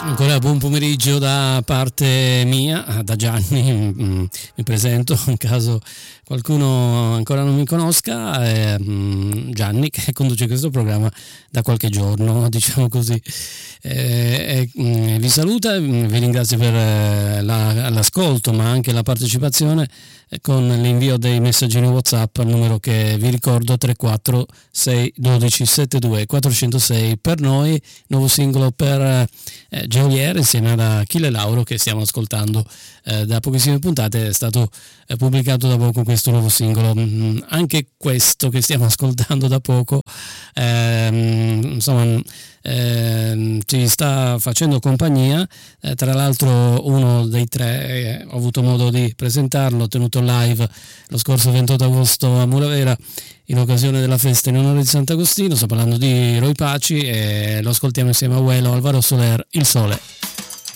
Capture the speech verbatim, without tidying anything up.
Ancora buon pomeriggio da parte mia, da Gianni, mi presento in caso qualcuno ancora non mi conosca, è Gianni che conduce questo programma da qualche giorno, diciamo così. Eh, eh, vi saluta, vi ringrazio per la, l'ascolto ma anche la partecipazione con l'invio dei messaggini WhatsApp al numero che vi ricordo tre quattro sei uno due settantadue quattrocentosei per noi, nuovo singolo per eh, Geolier insieme ad Achille Lauro che stiamo ascoltando eh, da pochissime puntate. È stato eh, pubblicato da poco questo nuovo singolo, mm, anche questo che stiamo ascoltando da poco ehm, insomma eh, ci sta facendo compagnia, eh, tra l'altro uno dei tre eh, ho avuto modo di presentarlo, ho tenuto live lo scorso ventotto agosto a Muravera in occasione della festa in onore di Sant'Agostino. Sto parlando di Roy Paci e lo ascoltiamo insieme a Uelo, Alvaro Soler, Il Sole.